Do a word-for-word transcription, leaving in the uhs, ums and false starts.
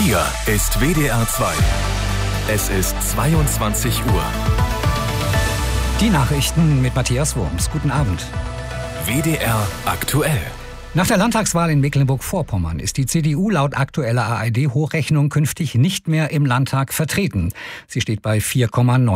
Hier ist W D R zwei. Es ist zweiundzwanzig Uhr. Die Nachrichten mit Matthias Wurms. Guten Abend. W D R aktuell. Nach der Landtagswahl in Mecklenburg-Vorpommern ist die C D U laut aktueller A R D-Hochrechnung künftig nicht mehr im Landtag vertreten. Sie steht bei vier Komma neun.